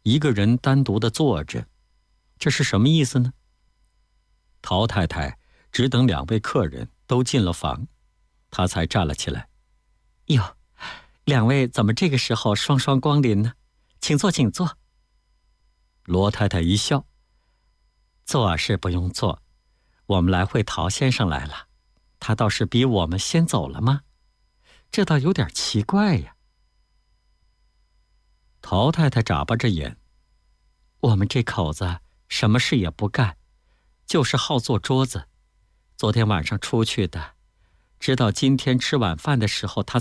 一个人单独的坐着，这是什么意思呢？陶太太只等2位客人都进了房，她才站了起来。哟，2位怎么这个时候双双光临呢？请坐，请坐。罗太太一笑，坐是不用坐，我们来会陶先生来了，他倒是比我们先走了吗？这倒有点奇怪呀。陶太太眨巴着眼，我们这口子什么事也不干，就是好坐桌子。昨天晚上出去的，直到今天吃晚饭的时候他